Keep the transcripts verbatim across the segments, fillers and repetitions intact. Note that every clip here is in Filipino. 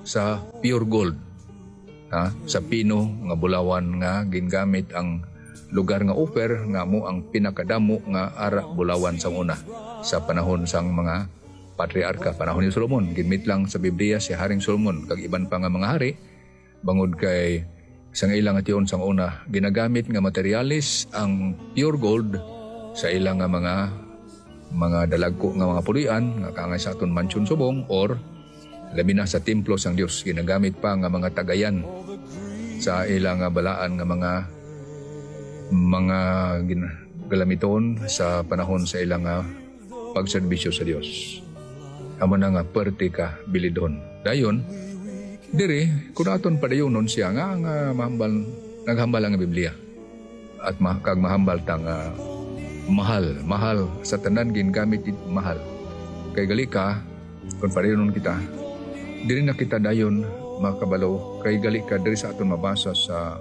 sa pure gold. Ha? Sa Pino nga Bulawan nga gingamit ang lugar nga Ophir nga mo ang pinakadamo nga ara Bulawan sang una sa panahon sang mga patriarka, panahon ni Solomon. Ginmit lang sa Biblia si Haring Solomon kag iban pa nga mga hari bangod kay sang ilang at yun sang una ginagamit nga materialis ang pure gold sa ilang nga mga mga dalagko nga mga pulian nga kaangay sa aton mansyon subong or labi na sa templo sang Dios. Ginagamit pa nga mga tagayan sa ilang nga balaan nga mga mga galamiton sa panahon sa ilang nga pagserbisyo sa Dios. Amo na nga pertika bilidon. Dayon, diri, kung aton padayonon siya nga, nga mahambal, naghambal ang Biblia. At ma, kag mahambal tang uh, mahal, mahal, sa tanan gingamit it mahal. Kay gali ka, kung padayonon kita, diri na kita dayon, mga kabalo, kay gali ka, diri sa aton mabasa sa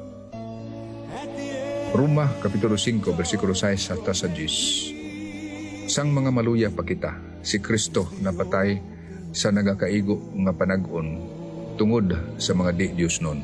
Roma, Kapitulo five, versikulo six hasta sa ten. Sang mga maluya pa kita, si Kristo napatay sa nagakaigo nga panag-on tungod sa mga di Diyos nun.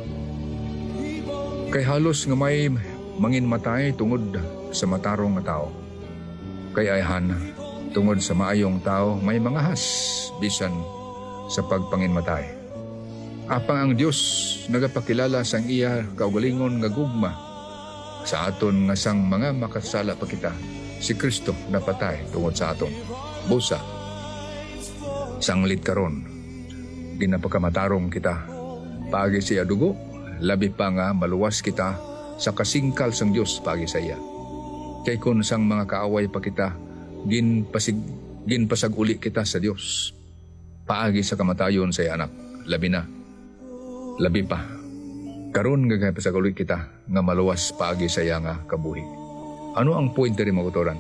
Kay halos nga may manginmatay tungod sa matarong nga tao. Kay ayhan, tungod sa maayong tao, may mga has bisan sa pagpanginmatay. Apang ang Diyos nagapakilala sang iya kaugalingon nga gugma sa aton nga sang mga makasala pa kita, si Kristo napatay tungod sa aton. Busa, sanglit karon, ginapakamatarong kita. Pagi siya dugo, labi pa nga maluwas kita sa kasingkal sang Dios pagi sa iya. Kay kun sang mga kaaway pa kita, ginpasig, ginpasag uli kita sa Dios. Paagi sa kamatayon sa iya anak, labi na, labi pa. Karon nga pasag uli kita, nga maluwas paagi sa iya nga kabuhi. Ano ang point rin mga utoran?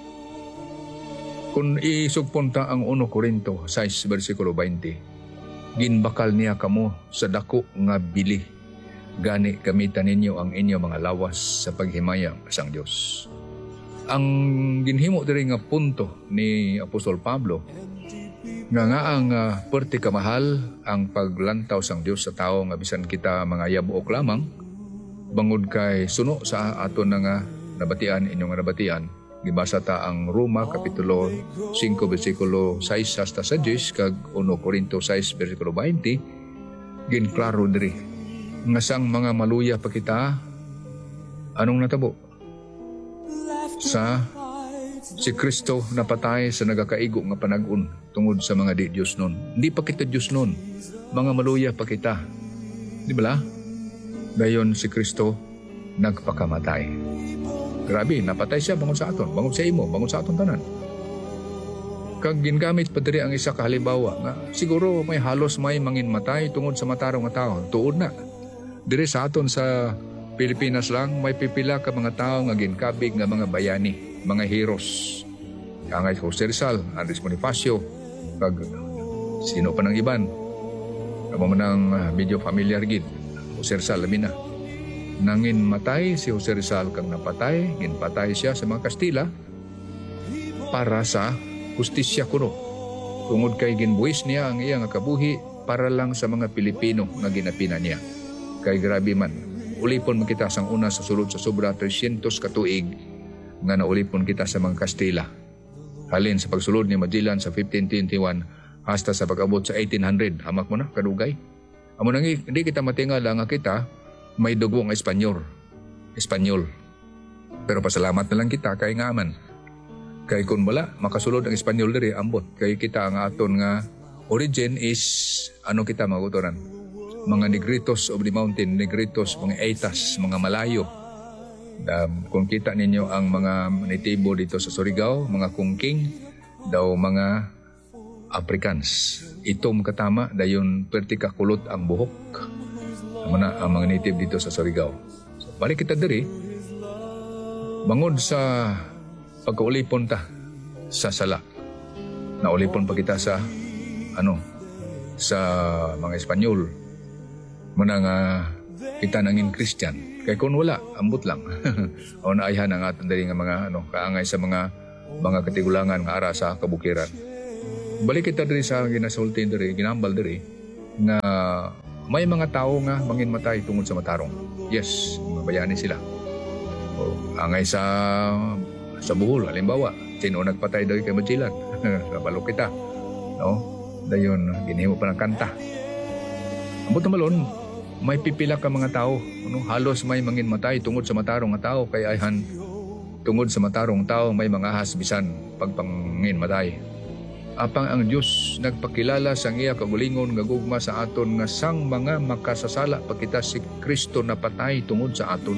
Kung isugpunta ang one Corinto six, versikulo twenty, ginbakal niya kamo sa dako nga bili, gani gamitan ninyo ang inyo mga lawas sa paghimayang sang Dios. Ang ginhimo diri nga punto ni Apostol Pablo, nga nga ang uh, perti kamahal ang paglantaw sang Dios sa tao nga bisan kita mga yabuok lamang, bangod kay suno sa aton na nga nabatian, inyong nabatian, gibasa ta ang Roma Kapitulo five, versikulo six hasta sa ten, kag one Corinto six, versikulo twenty, ginklaro diri. Nga sang mga maluya pa kita, anong natabo? Sa si Kristo napatay sa nagakaigo nga panag-un tungod sa mga di Diyos nun. Hindi pa kita Diyos nun. Mga maluya pa kita. Di ba la? Dayon si Kristo nagpakamatay. Grabe, napatay siya bangon sa aton, bangon sa imo, bangon sa aton tanan. Kag gingamit pa diri ang isa ka halimbawa nga siguro may halos may manginmatay tungod sa matarong nga tao. Tuod na. Diri sa aton sa Pilipinas lang may pipila ka mga tao nga ginkabig nga mga bayani, mga heroes. Angay Jose Rizal, Andres Bonifacio, kag sino pa nang iban. Amo man ang medyo familiar gid. Jose Rizal labi na. Nangin matay si Jose Rizal kang napatay, ginpatay siya sa mga Kastila para sa hustisya kuno. Tungod kay ginbuwis niya ang iya nga kabuhi para lang sa mga Pilipino nga ginapina niya. Kay grabe man, ulipon man kita sang una sa sulod sa sobra three hundred katuig nga naulipon kita sa mga Kastila. Halin sa pagsulod ni Magellan sa fifteen twenty-one hasta sa pag-abot sa eighteen hundred, hamak mo na, kadugay. Amo nang hindi kita matingala nga kita may dugo nga Espanyol. Espanyol. Pero pasalamat na lang kita kay nga man. Kay kung wala, makasulod ang Espanyol diri ambot. Kay kita ang aton nga origin is, ano kita magutoran? Mga Negritos of the mountain, Negritos, mga Aitas, mga Malayo. Um, kung kita ninyo ang mga natibo dito sa Surigao, mga Kungking, daw mga Africans. Itom katama, dayon perti kakulot ang buhok. Muna ang mga native dito sa Surigao. So, balik kita diri, bangod sa pagkaulipon ta sa sala. Naulipon pa kita sa, ano, sa mga Espanyol. Muna nga kita nangin Christian. Kaya kung wala, ambot lang. O naayhan ang aton diri nga mga, ano, kaangay sa mga mga katigulangan nga ara sa kabukiran. Balik kita diri sa ginasulti diri, ginambal diri. nga may mga tao nga manginmatay tungod sa matarong. Yes, mga bayani sila. O, angay sa sa Bohol, halimbawa, sino nagpatay daw kay Magellan? Kabalo kita. No? Dayon, ginihimo pa ng kanta. Ambot na malon, may pipila ka mga tao. Ano? Halos may manginmatay tungod sa matarong nga tao. Kaya ayhan, tungod sa matarong tao, may mga hasbisan pagpanginmatay. Apang ang Diyos nagpakilala sang iya kagulingon nga gugma sa aton nga sang mga makasasala pa kita si Kristo na patay tungod sa aton.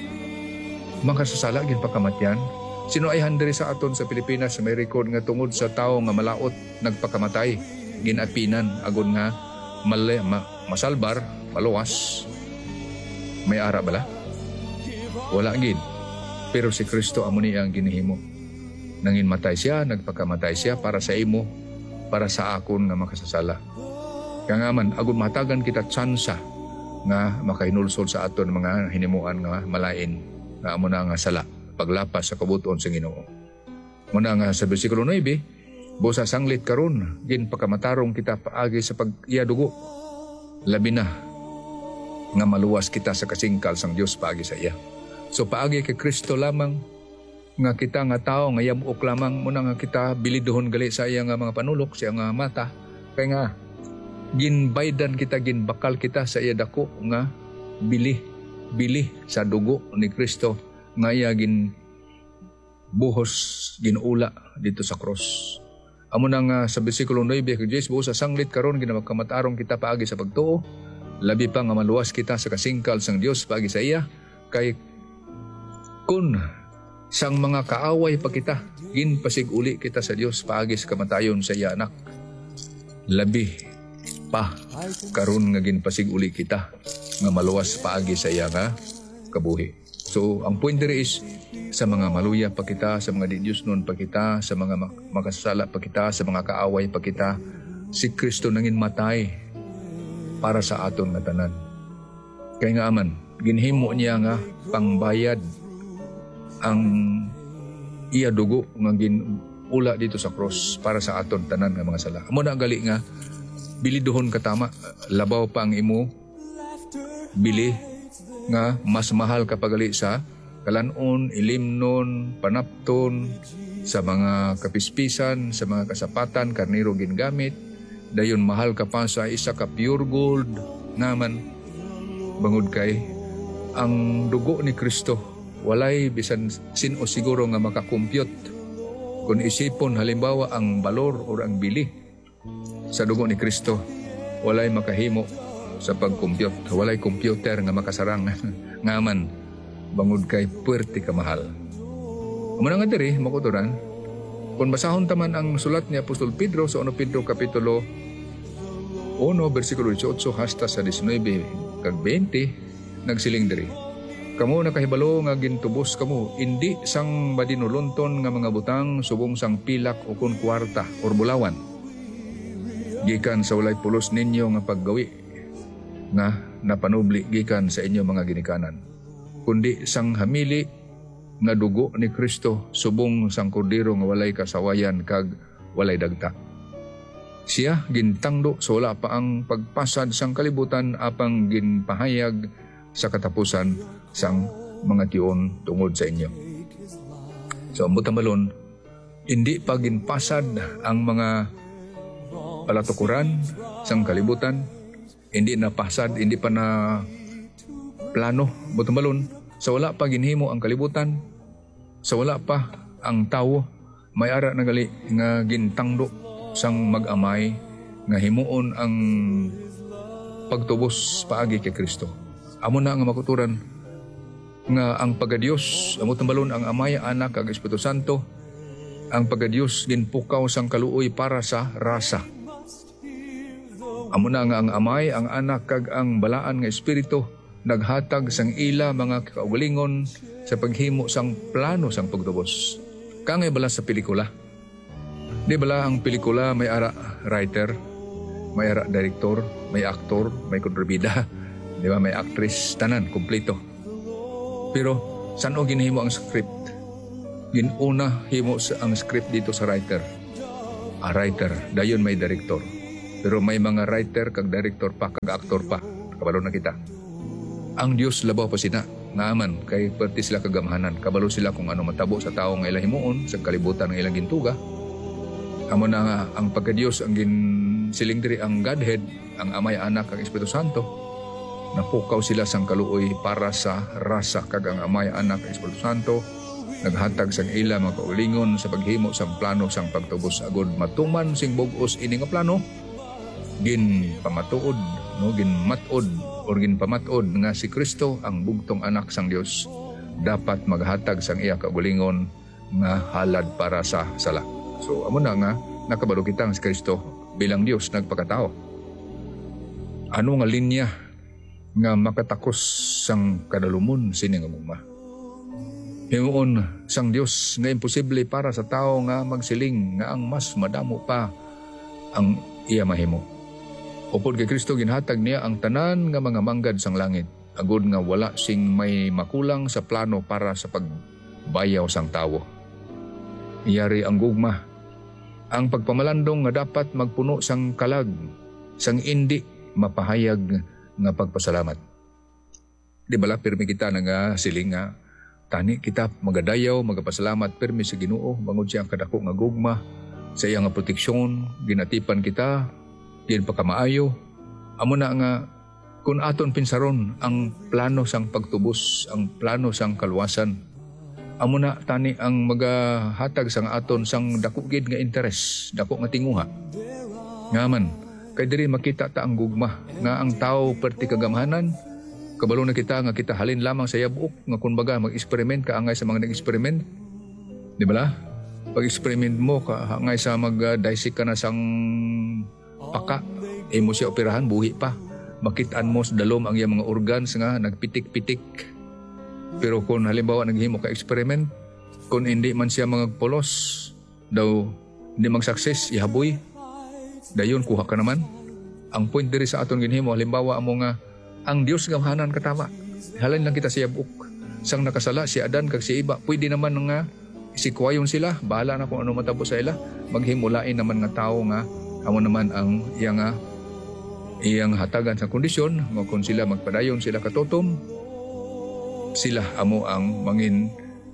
Makasasala gin pakamatyan. Sino ay handiri sa aton sa Pilipinas may record nga tungod sa tao nga malaot nagpakamatay, ginapinan agon nga mali, ma, masalbar, maluwas. May ara bala? Wala gin. Pero si Kristo amo ni ang ginihimo. Nanginmatay siya, nagpakamatay siya para sa imo, para sa akon nga makasasala. Kaya nga man, agon matagan kita tsansa nga makahinulsol sa aton mga hinimuan nga malain nga amo na nga sala, paglapas sa kabuton sa Ginoo. Muna nga sa bersikulo nine, busa sanglit karon, gin pakamatarong kita paagi sa pag-iyadugo. Labi na nga maluwas kita sa kasingkal sang Dios paagi sa iya. So paagi kay Kristo lamang nga kita nga tao nga yamuk lamang muna nga kita bilidohon gali sa iya nga mga panulok, sa iya nga mata. Kaya nga ginbaydan kita, ginbakal kita sa iya dako nga bili bili sa dugo ni Kristo nga iya gin buhos ginula dito sa cross. Amo na nga sa bersikulo nine kay Jesus, buo sa sanglit karon ginamagkamatarong kita paagi sa pagtuo, labi pa nga maluwas kita sa kasingkal sang Dios paagi sa iya. Kay kun sang mga kaaway pa kita, ginpasig uli kita sa Dios paagi sa kamatayon sa iya anak. Labi pa karon nga ginpasig uli kita nga maluwas paagi sa iya nga kabuhi. So ang point diri is sa mga maluya pa kita, sa mga di-Diosnon pa kita, sa mga makasala pa kita, sa mga kaaway pa kita, si Kristo nangin matay para sa aton nga tanan. Kaya nga aman, ginhimo niya nga pangbayad ang iya dugo nga ginula dito sa cross para sa aton tanan nga mga sala. Amo na gali nga bilidohon katama, labaw pa ang imo bili nga mas mahal ka pagali sa kalanon, ilimnon, panapton, sa mga kapispisan, sa mga kasapatan, karniro gingamit. Dayon mahal ka pa sa isa ka pure gold naman bangod kay ang dugo ni Kristo. Walay bisan sin o siguro nga makakompute kung isipon halimbawa ang balor o ang bili sa dugo ni Kristo. Walay makahimo sa pag-compute. Walay computer nga makasarang ngaman bangod kay puwerte ka mahal. Muna nga diri makuturan, kung basahon taman ang sulat ni Apostol Pedro sa Una Pedro Kapitulo one versikulo eighteen hasta sa nineteen kag twenty, nagsiling diri. Kamo nakahibalo nga gintubos kamo, indi sang madinulunton nga mga butang subong sang pilak o kun kwarta or bulawan. Gikan sa walay pulos ninyo nga paggawi nga napanubli gikan sa inyo mga ginikanan. Kundi sang hamili nga dugo ni Kristo subong sang kordero nga walay kasawayan kag walay dagta. Siya gintangdo sa wala pa ang pagpasad sang kalibutan apang ginpahayag sa katapusan sang mga tiyon tungod sa inyo. So ang butamalon, hindi pa ginpasad ang mga palatukuran sang kalibutan, hindi na pasad, hindi pa na plano. Butamalon, sa wala pa ginhimo ang kalibutan, sa wala pa ang tao, may ara na gali nga gintangdo sang mag-amay nga himuon ang pagtubos paagi kay Kristo. Amo na nga makuturan nga ang pagadios, amo tambalon ang Amay, Anak kag Espiritu Santo, ang pagadios ginpukaw sang kaluoy para sa rasa. Amo na nga ang Amay, ang Anak kag ang balaan nga Espiritu naghatag sang ila mga kaugalingon sa paghimo sang plano sang pagtubos. Kangay bala sa pelikula. Di bala ang pelikula may ara writer, may ara director, may aktor, may kontrabida, di ba, may actress, tanan kompleto. Pero saan o ginhimo ang script? Ginuna himo sa ang script dito sa writer. A writer, dayon may director. Pero may mga writer, kag director pa, kag aktor pa. Kabalo na kita. Ang Dios labaw pa sina. Naaman, kay perti sila kagamhanan. Kabalo sila kung ano matabo sa tao nga ilang himuon, sa kalibutan ng ilang gintuga. Amo na nga, ang pagka-Diyos, ang ginsiling diri ang Godhead, ang Amay, Anak, ang Espiritu Santo. Napukaw sila sang kaluoy para sa rasa, kag ang Amay, Anak, ang Espiritu Santo. Naghatag sang ila mga kaulingon sa paghimo sang plano sang pagtubos agod matuman sing bug-os ini nga plano. Gin pamatuod, no, gin matod or gin pamatod nga si Kristo ang bugtong anak sang Dios dapat maghatag sang iya kaulingon nga halad para sa sala. So amo na nga nakabalo kita ang si Kristo bilang Dios nagpakatao. Ano nga linya nga makatakos sang kadalumon sini nga mugma. Himuon sang Dios nga imposible para sa tao nga magsiling nga ang mas madamo pa ang iya mahimo. Upod kay Kristo ginhatag niya ang tanan nga mga manggad sang langit agud nga wala sing may makulang sa plano para sa pagbayaw sang tawo. Iyari ang gugma, ang pagpamalandong nga dapat magpuno sang kalag, sang indi mapahayag nga pagpasalamat. Di bala pirmi kita nga siling nga tani kita magadayaw, magapasalamat permi sa Ginoo, bangod siya ang kadako nga gugma, sa iya nga proteksyon, ginatipan kita, din pagkamaayo. Amo na nga, kung aton pinsaron ang plano sang pagtubos, ang plano sang kaluwasan, amo na tani ang magahatag sang aton sang dakugid nga interes, dako nga tinguha. Ngaman, kay diri makita ta ang gugma, nga ang tao perti kagamhanan, kabalo na kita nga kita halin lamang sa yabuok nga kumbaga mag-experiment ka angay sa mga nag-experiment. Di ba la? Pag-experiment mo ka angay sa mag-dissect ka na sang paka, eh mo siya operahan, buhi pa. Makitaan mo sa dalom ang iyang mga organs nga nagpitik-pitik. Pero kung halimbawa naghimo ka experiment, kung hindi man siya mga polos, daw hindi mag-success, ihaboy. Dayon kuha ka naman. Ang point diri sa aton ginhimo, halimbawa amo nga ang Dios gamhanan katama. Halin lang kita siya buok. Sang nakasala si Adan kag si Iba, pwede naman nga isikwayon sila, bahala na kung ano matabo sa ila. Maghimulain naman nga tao nga amo naman ang iyang nga iyang hatagan sa kondisyon nga kung sila magpadayon sila katotom, sila amo ang mangin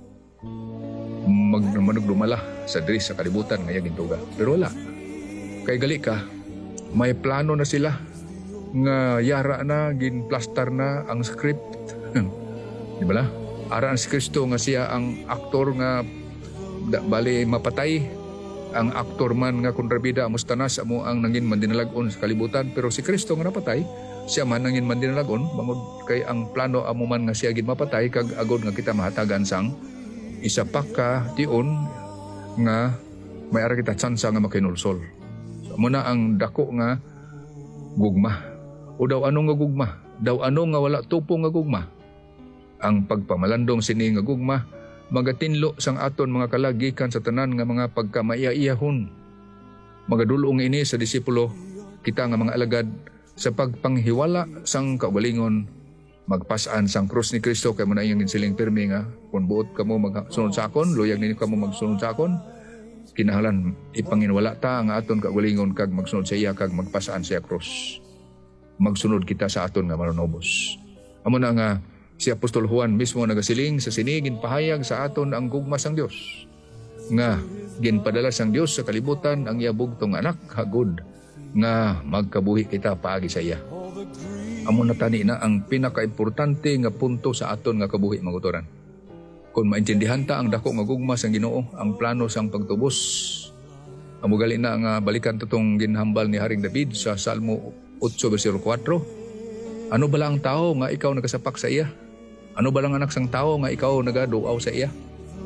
magmanugdumala sa diri sa kalibutan nga gintuga. Pero wala. Kay gali ka, may plano na sila nga yara na, ginplastar na ang script. Di ba la? Araan si Kristo nga siya ang aktor nga da, bali mapatay. Ang aktor man nga kontrabida mustanas amo ang nangin mandinalagon sa kalibutan. Pero si Kristo nga napatay, siya man nangin mandinalagon. Bangod kay ang plano amo man nga siya gin mapatay kag agod nga kita mahatagan sang isa pa ka tion nga may ara kita tsansa nga makinulsol. So, muna ang dako nga gugma. O daw ano nga gugma? Daw ano nga wala tupo nga gugma? Ang pagpamalandong sini nga gugma, magatinlo sang aton mga kalagikan sa tanan nga mga pagkamaiya-iyahon. Magadulong ini sa disipulo, kita nga mga alagad, sa pagpanghiwala sang kaugalingon, magpasaan sang krus ni Kristo, kay mo na iyang insiling pirmi nga, kung buot ka mo magsunod sa akon, luyag ninyo ka mo magsunod sa akon, kinahanglan ipanginwala ta ang aton kaugalingon kag magsunod sa iya kag magpasaan sa krus. Magsunod kita sa aton nga manunobos. Amo na nga si Apostol Juan mismo nagasiling sa sinigin pahayag sa aton ang gugma sang Dios. Nga ginpadala sang Dios sa kalibutan ang iya bugtong anak hagod nga magkabuhi kita paagi sa iya. Amo na tani na ang pinakaimportante nga punto sa aton nga kabuhi magutoran. Kung maintindihan ta ang dako nga gugma sang Ginoo, ang plano sang pagtubos. Amo gali na nga balikan tutong ginhambal ni Haring David sa Salmo eight versikulo four. Ano bala ang tao nga ikaw nagasapak sa iya? Ano bala ang anak sang tao nga ikaw nagaduaw sa iya?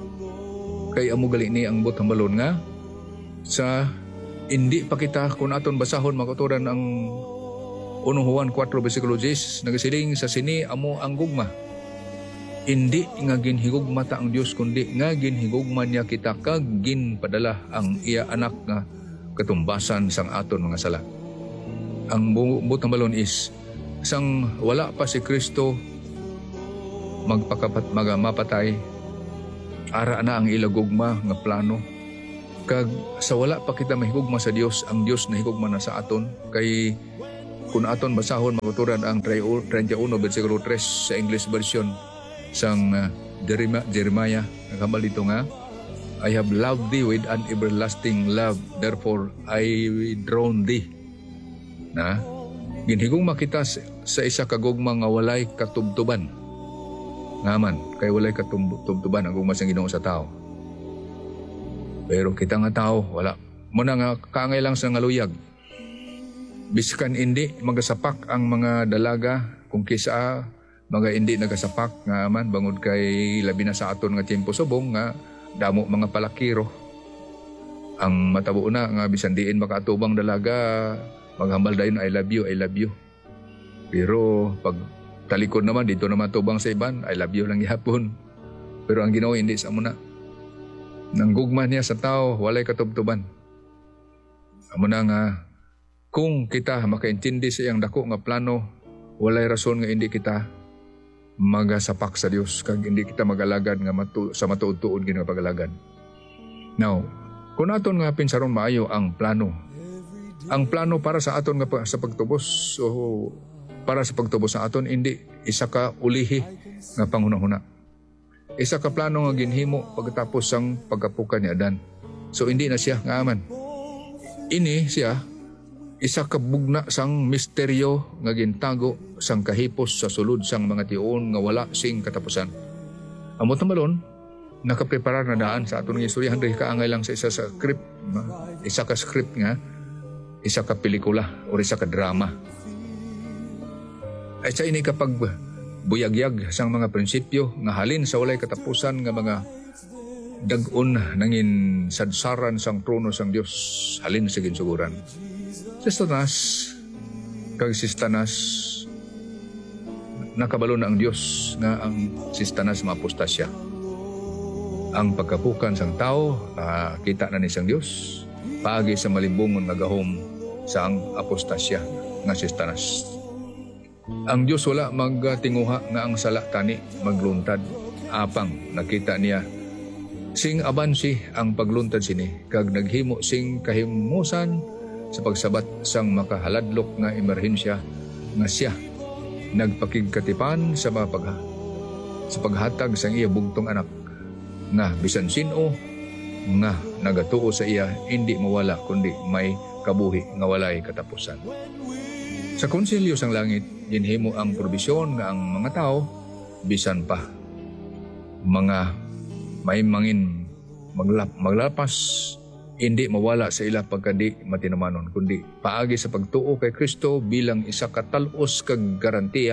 Kay amo gali ni ang butang balon nga sa hindi pa kita kung aton basahon makuturan ang First Juan four versikulo ten nagasiling sa sini amo ang gugma. Hindi nga ginhigugma ta ang Dios kundi nga ginhigugma niya kita kag ginpadala ang iya anak nga katumbasan sang aton mga sala. Ang butang balon is sang wala pa si Kristo magpakapat magamapatay ara na ang ilagugma nga plano Kag sa wala pa kita mahigugma sa Dios, ang Dios nahigugma na sa aton. Kay kung aton basahon maguturan ang thirty-one versikulo three sa English version sang uh, Jeremiah, nagkambal dito nga, I have loved thee with an everlasting love, therefore I drawn thee. Na ginhigugma kita sa isa ka gugma nga walay katubtuban. Ngaman, kay walay katubtuban ang gugma sang Ginoo sa tao. Pero kita nga tao, wala. Muna nga, kaangay lang sa ngaluyag. Biskan hindi magasapak ang mga dalaga, kung kisa mga hindi nagasapak nga man, bangod kay labi na sa aton nga tiyempo subong nga, damo mga palakiro. Ang matabo na, nga bisan diin makatubang dalaga, maghambal dayon, I love you, I love you. Pero pag talikod naman, dito naman tubang sa iban, I love you lang yapon. Pero ang Ginoo hindi sa muna. Nang gugma niya sa tao, walay katubtuban. Amo na nga, kung kita makaintindi sa iyang dako nga plano, walay rason nga hindi kita magasapak sa Dios, kag hindi kita magalagad nga matu- sa matuod-tuod gina pagalagad. Now, kung aton nga pinsaron maayo ang plano, ang plano para sa aton nga pa, sa pagtubos, o para sa pagtubos sa aton, hindi isa ka ulihi nga panghuna-huna. Isa ka plano nga ginhimo pagkatapos sang pagkapukan ni Adan. So hindi na siya nga aman. Ini siya isa ka bugna sang misteryo nga gintago sang kahipos sa sulod sang mga tion nga wala sing katapusan. Amo tamalon, nakapreparar na daan sa aton nga istorya, hindi kaangay lang sa isa sa script, isa ka script nga, isa ka pelikula o isa ka drama. Ay sa ini kapag buyagyag sang mga prinsipyo nga halin sa walay katapusan nga mga dag-on nangin sadsaran sang trono sang Dios, halin sa ginsuguran. Sistanas kag sistanas nakabalo na ang Dios nga ang sistanas mapostasya. Ang pagkapukan sang tao, uh, kita na ni sang Dios paagi sa malimbungon nga gahom sang apostasya nga sistanas. Ang Diyos wala magtinguha nga ang sala tani magluntad, apang nakita niya sing abansi ang pagluntad sini, kag naghimo sing kahimusan sa pagsabat sang makahaladlok nga emerhensya nga siya nagpakigkatipan sa mga pagha, sa paghatag sang iya bugtong anak nga bisan sino nga nagatuo sa iya hindi mawala kundi may kabuhi nga walay katapusan. Sa konsilyo sang langit, ginhimo ang probisyon nga ang mga tao, bisan pa mga may mangin maglap, maglapas, hindi mawala sa ila pagkadi matinumanon, kundi paagi sa pagtuo kay Kristo bilang isa katalos kag garantiya.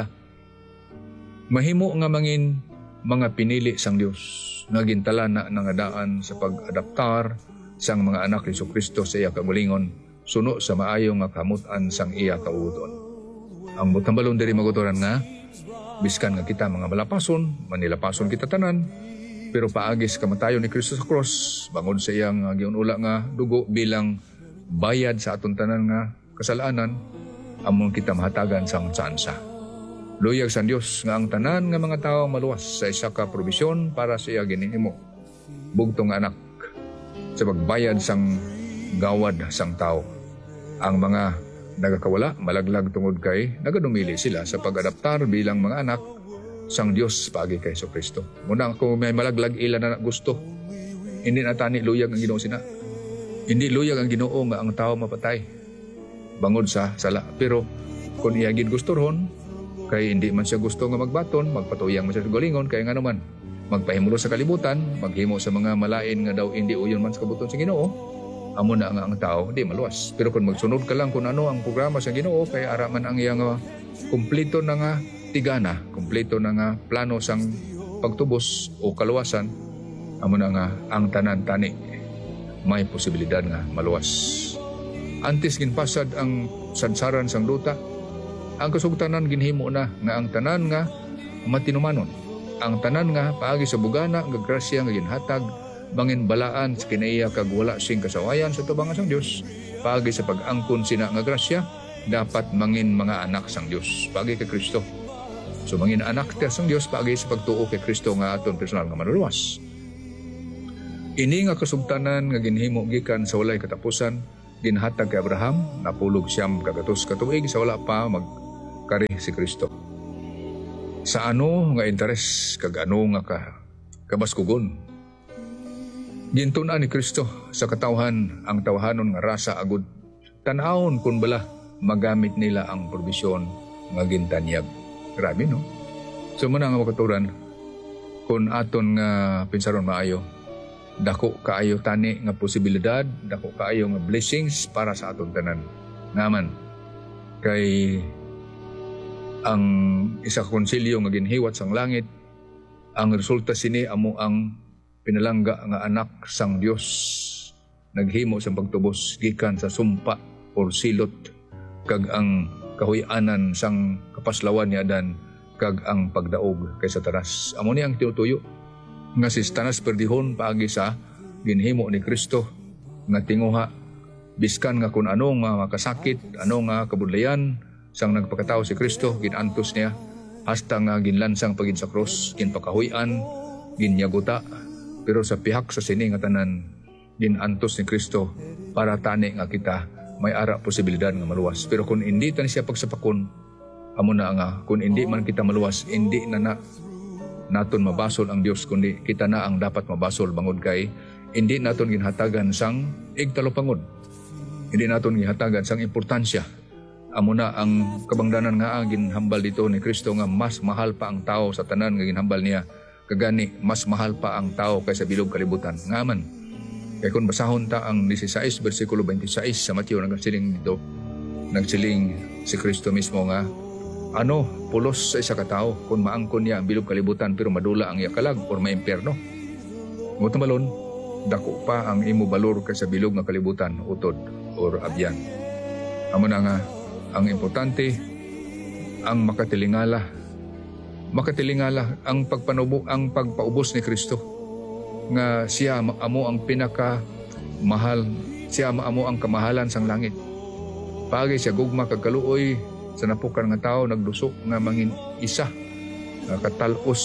Mahimo nga mangin mga pinili sang Dios, nga gintala na nangadaan sa pag-adaptar sang mga anak ni Kristo sa iya kagulingon, suno sa maayo nga kamutan sang iya kauton. Ang butambalon diri maguturan nga, biskan nga kita mga malapason, manilapason kita tanan, pero paagis kamatayon ni Kristo sa cross, bangod sa iyang uh, giunula nga dugo bilang bayad sa aton tanan nga kasalanan, amon kita mahatagan sang tsansa. Luyag sa Dios nga ang tanan nga mga tao maluwas sa isa ka probisyon para sa iya ginhimo. Bugtong anak sa pagbayad sang gawad sang tao. Ang mga nagakawala, malaglag tungod kay nagadumili sila sa pag-adaptar bilang mga anak sang Dios paagi kay Kristo. Muna kung may malaglag ilan na gusto, hindi na tani luyag ang Ginoo sina. Hindi luyag ang Ginoo nga ang tao mapatay bangod sa sala. Pero kung iya gid gusto ron, kay hindi man siya gusto nga magbaton, magpatuyang man siya sa galingon, kaya nga naman magpahimulo sa kalibutan, maghimo sa mga malain nga daw hindi uyon man sa kabuton sa Ginoo, amo na nga ang tao, di maluwas. Pero kung magsunod ka lang kung ano ang programa sa Ginoo, kay araman ang iyang uh, kumplito na nga tigana, kumplito na nga plano sang pagtubos o kaluwasan, amo na nga ang tanan-tani may posibilidad nga maluwas. Antes ginpasad ang sadsaran sang duta, ang kasugtanan ginhimo na nga ang tanan nga matinumanon, ang tanan nga paagi sa bugana nga grasya nga ginhatag bangin balaan sa kinaiya kag wala sing kasawayan sa tubangan sang Dios, paagi sa pag-angkon sina nga grasya, dapat mangin mga anak sang Dios paagi kay Kristo. So mangin anak ta sang Dios paagi sa pagtuo kay Kristo nga aton personal nga manuluwas. Ini nga kasugtanan nga ginhimo gikan sa walay katapusan, ginhatag kay Abraham, napulog siyam kagatos katuig sa wala pa magkari si Kristo. Sa ano nga interes kag ano nga ka kabaskugon. Gintunan ni Kristo sa katawhan ang tawhanon nga rasa agud tan-awon kun bala magamit nila ang probisyon nga gintanyag. Grabe no? So muna nga makaturan kun aton nga pinsaron maayo, dako kaayo tani nga posibilidad, dako kaayo nga blessings para sa aton tanan. Ngaman kay ang isa ka konsilyo nga ginhiwat sang langit, ang resulta sini amo ang pinalangga nga anak sang Dios naghimo sa pagtubos gikan sa sumpa or silot kag ang kahuy-anan sang kapaslawan ni Adan kag ang pagdaog kay Satanas. Amo ni ang tinutuyo nga si Satanas perdihon paagi sa ginhimo ni Kristo nga tinguha biskan nga kun ano nga makasakit, ano nga kabudlayan sang nagpakatao si Kristo, ginantos niya hasta nga ginlansang pagin sa krus, ginpakahuy-an, ginyaguta. Pero sa pihak sa sini nga tanan, ginantos ni Kristo para tani nga kita may ara posibilidad nga maluwas. Pero kung hindi tani siya pagsapakon, amo na nga, kung hindi man kita maluwas, hindi na na naton mabasol ang Dios, kundi kita na ang dapat mabasol bangod kay hindi naton ginhatagan sang igtalopangod. Hindi naton ginhatagan sang importansya. Amo na ang kabangdanan nga ang ginhambal dito ni Kristo nga mas mahal pa ang tao sa tanan nga ginhambal niya. Kagani, mas mahal pa ang tao kaysa bilog kalibutan. Ngaman, kaya kung basahon ta ang sixteen, versikulo twenty-six sa Mateo, nagsiling dito, nagsiling si Kristo mismo nga, ano, pulos sa isa katao kung maangkon niya ang bilog kalibutan pero madula ang yakalag or may impyerno. Ngunit malon, dako pa ang imo balor kaysa bilog nga kalibutan, utod or abyan. Amo na nga, ang importante, ang makatilingala makatilingala ang pagpanubo, ang pagpaubos ni Kristo nga siya amo ang pinaka mahal, siya amo ang kamahalan sang langit. Pagi siya gugma kag kaluoy sa napukan nga tao nagduso nga mangin isa nga katalos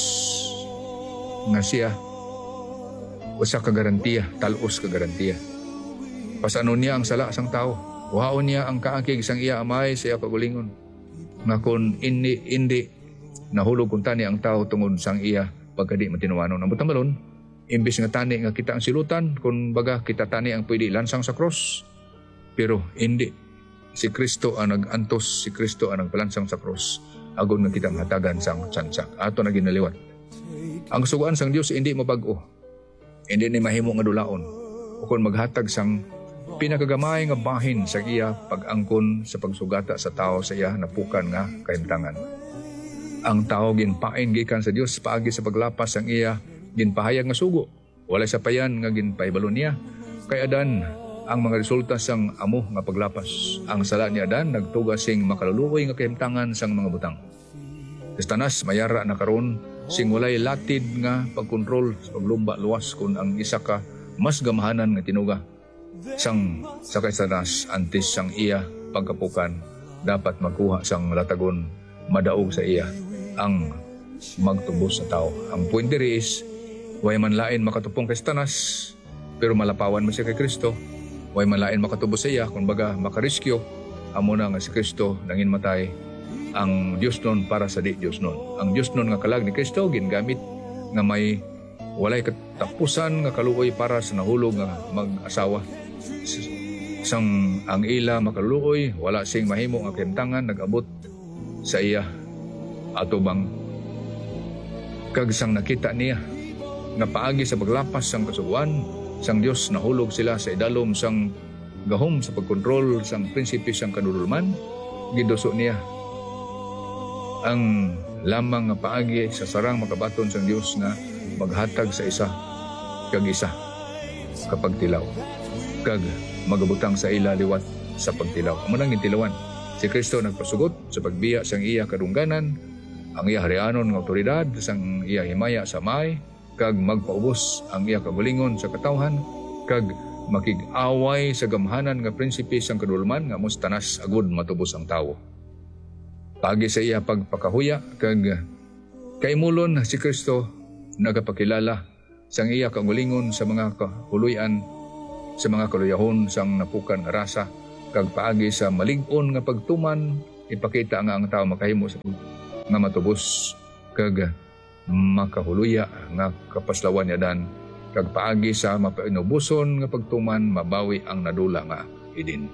nga siya usa ka garantiya, talos ka garantiya. Pasano niya ang sala sang tao, waon niya ang kaangkig sang iya amay sa iya kagulingon nga kun indi indi nahulog kung tani ang tao tungod sang iya pagkadi matinuwanon. Ang butang balon, imbis nga tani nga kita ang silutan, kung baga kita tani ang pwede lansang sa cross. Pero hindi. Si Kristo ang nag-antos, si Kristo ang nagpalansang sa cross. Agon nga kita hatagan sang tsansak. Ato na ginaliwat. Ang sugaan sang Dios hindi mabago. Hindi ni mahimo nga dulaon. O kung maghatag sang pinakagamay nga bahin sa iya pag-angkon sa pagsugata sa tao sa iya napukan nga kahimtangan. Ang tao ginpain gikan sa Dios paagi sa paglapas ang iya ginpahayag nga sugo. Wala sa payan nga ginpaibalon niya. Kay Adan ang mga resulta sang amo nga paglapas. Ang sala ni Adan nagtuga sing makaluluoy nga kahimtangan sang mga butang. Satanas mayara na karon sing walay latid nga pagkontrol sa paglumba luwas kun ang isa ka mas gamahanan nga tinuga. Sang sakay Satanas antes sang iya pagkapukan dapat magkuha sang latagon madaog sa iya ang magtubos sa tao. Ang point diri is way man lain makatupong kay Satanas pero malapawan mo siya kay Kristo. Way man lain makatubos sa iya kung baga makariskyo amo na nga si Kristo nangin matay ang Dios nun para sa di Dios nun. Ang Dios nun nga kalag ni Kristo gingamit nga may walay katapusan nga kaluoy para sa nahulog nga mag-asawa. Sang ang ila makaluluoy wala sing mahimo nga kahimtangan nag-abot sa iya atubang kag sang nakita niya nga paagi sa paglapas sang kasuguan sang Dios nahulog sila sa idalom sang gahom sa pagkontrol sang prinsipe sang kadululman giduso niya ang lamang nga paagi sa sarang makabaton sang Dios nga maghatag sa isa kag isa kapag tilaw kag magabutang sa ila liwat sa pagtilaw. Amo nang gintilawan si Kristo nagpasugot sa pagbiya sang iya kadungganan ang iya harianon nga otoridad sang iya himaya sa may kag magpaubos ang iya kagulingon sa katawhan kag makig-away sa gamhanan nga prinsipe sang kadulman nga mustanas agud matubos ang tawo. Pagi sa iya pagpakahuya kag kaimulon si Kristo nagapakilala sang iya kagulingon sa mga kahuluyan, sa mga kaluyahon sang napukan nga rasa, kag paagi sa malig-on nga pagtuman, ipakita nga ang tao makahimo sa nga matubos, kag makahuluya nga kapaslawan niya dan, kag paagi sa mapainubuson nga pagtuman, mabawi ang nadula nga idin.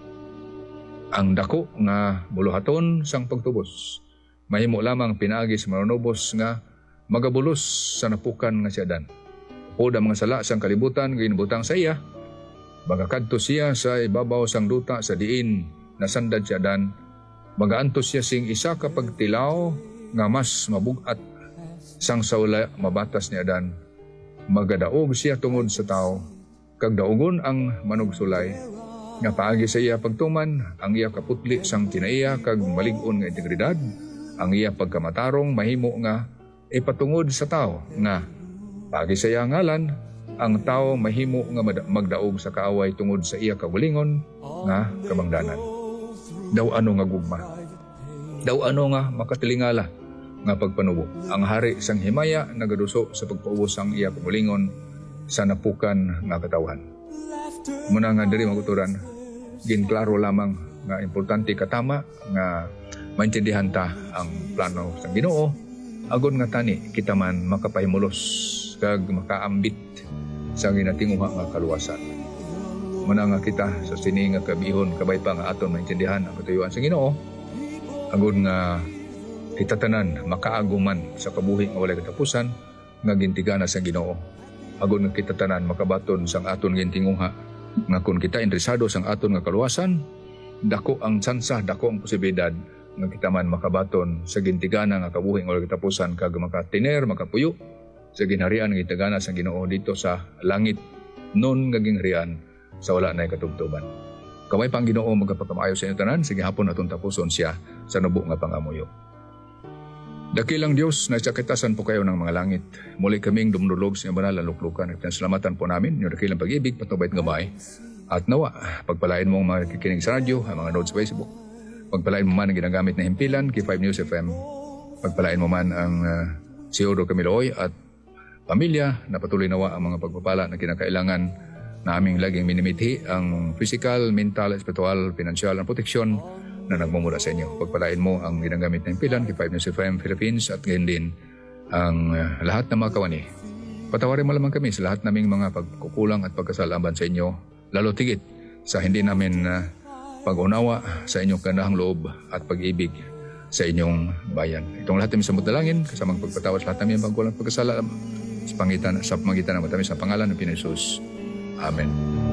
Ang dako nga buluhaton sang pagtubos, mahimo lamang pinaagi sa manunubos nga magabulos sa napukan nga siya dan. O da mga sala sang kalibutan ginbutang sa iya, magakadto siya sa ibabaw sang duta sa diin nasandad siya dan, magaantos siya sing isa ka pagtilaw nga mas mabugat sang saula mabatas niya dan, magadaog siya tungod sa tao, kag daogon ang manugsulay, nga paagi sa iya pagtuman, ang iya kaputli sang kinaiya kag malig-on nga integridad, ang iya pagkamatarong mahimo nga ipatungod sa tao, nga paagi sa iya ngalan, ang tao mahimo nga magdaog sa kaaway tungod sa iya kagulingon nga kabangdanan. Daw ano nga gugma, daw ano nga makatilingala nga pagpanubo, ang hari sang himaya nagaduso sa pagpaubos ang iya kagulingon sa napukan nga katawan. Muna nga diri maguturan, ginklaro lamang nga importante katama nga maintindihan ta ang plano sa Ginoo, agon nga tani kita man makapahimulos kag makaambit sa ginatinguha nga kaluwasan. Muna nga kita sa sini nga kabihon kabay pa nga aton maintindihan ang katuyuan sa Ginoo, agon nga kita tanan makaaguman sa kabuhi nga walay katapusan nga gintigana sa Ginoo. Agon nga kita tanan makabaton sang aton gintinguha nga kun kita interesado sang aton nga kaluwasan, dako ang tsansa, dako ang posibilidad nga kita man makabaton sa gintigana nga kabuhi nga walay katapusan kag makatiner, makapuyo sa ginharian nga gintigana sa Ginoo dito sa langit nun nga ginharian sa wala na katubtuban. Kamay pang Ginoo magapagkamaayo sa inyo tanan, sige hapon atong tapuson siya sa nubo nga pangamuyo. Dakilang Diyos, nagsakitasan po kayo ng mga langit. Muli kaming dumdulog sa banal na luklukan at salamatan po namin yung dakilang pag-ibig, patubay at gabay. At nawa, pagpalain mo ang mga kikinig sa radyo, ang mga notes sa Facebook. Pagpalain mo man ang ginagamit na himpilan, K five News F M. Pagpalain mo man ang uh, si Odo Camiloy at pamilya na patuloy nawa ang mga pagpapala na kinakailangan na aming laging minimithi ang physical, mental, spiritual, financial, at proteksyon na nagmumula sa inyo. Pagpalain mo ang ginagamit na impilan, K five News F M Philippines at gayon din ang uh, lahat ng mga kawani. Patawarin mo lamang kami sa lahat naming mga pagkukulang at pagkasalaban sa inyo, lalo tigit sa hindi namin uh, pag-unawa sa inyong kanahang loob at pag-ibig sa inyong bayan. Itong lahat namin sa dalangin, kasamang pagpatawas lahat namin ang pagkulang at pagkasala sa pangitan, sa pangitan ng matamis sa pangalan ng Pinoy Jesus. Amen.